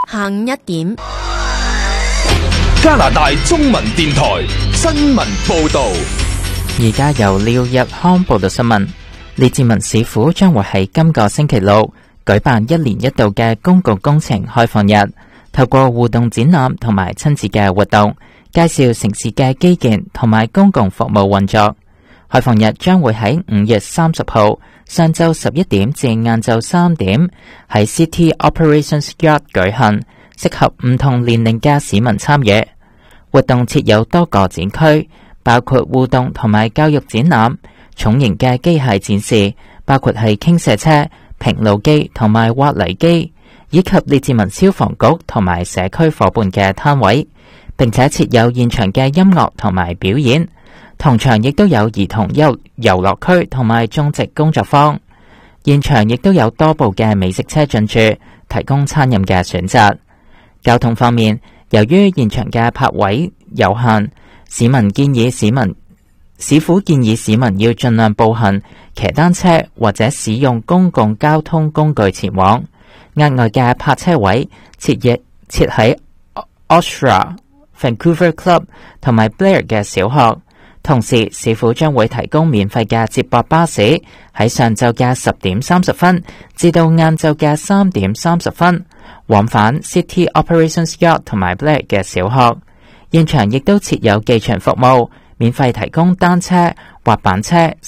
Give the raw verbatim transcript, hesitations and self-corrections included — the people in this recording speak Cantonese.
下午一點， 加拿大中文電台新聞報道。 而家由廖日康報道新聞。列治文市府將會喺今個星期六舉辦一年一度嘅公共工程開放日，透過互動展覽同埋親子嘅活動，介紹城市嘅基建同埋公共服務運作。開放日將會喺五月三十號上晝十一點至晏晝三點喺 City Operations Yard 舉行，適合唔同年齡嘅市民參與。活動設有多個展區，包括互動同埋教育展覽、重型嘅機械展示，包括係傾斜車、平路機同埋挖泥機，以及列治文消防局同埋社區夥伴嘅攤位，並且設有現場嘅音樂同埋表演。同場亦都有兒童遊遊樂區同埋種植工作坊，現場亦都有多部嘅美食車進駐，提供餐飲嘅選擇。交通方面，由於現場嘅泊位有限，市民建議市民市府建議市民要盡量步行、騎單車或者使用公共交通工具前往。額外嘅泊車位設亦設喺 Oshawa、Vancouver Club 同埋 Blair 嘅小學。同時，市府將會提供免費嘅接駁巴士，喺上晝嘅十點三十分至到晏晝嘅三點三十分，往返 City Operations Yard 同埋 Blair 嘅小學。現場亦都設有寄場服務，免費提供單車、滑板車、